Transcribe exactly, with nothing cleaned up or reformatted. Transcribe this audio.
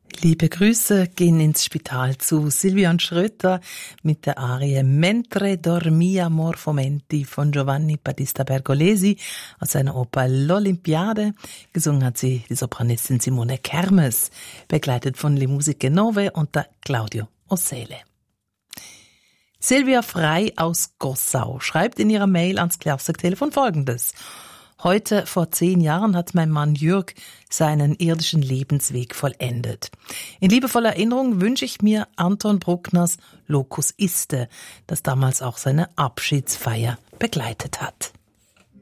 Liebe Grüße gehen ins Spital zu Silvian Schröter mit der Arie Mentre dormia Morfomenti von Giovanni Battista Pergolesi aus seiner Oper L'Olympiade. Gesungen hat sie die Sopranistin Simone Kermes, begleitet von Le Musiche Nove unter Claudio Ossele. Silvia Frei aus Gossau schreibt in ihrer Mail ans Klassik-Telefon Folgendes. Heute vor zehn Jahren hat mein Mann Jürg seinen irdischen Lebensweg vollendet. In liebevoller Erinnerung wünsche ich mir Anton Bruckners Locus Iste, das damals auch seine Abschiedsfeier begleitet hat.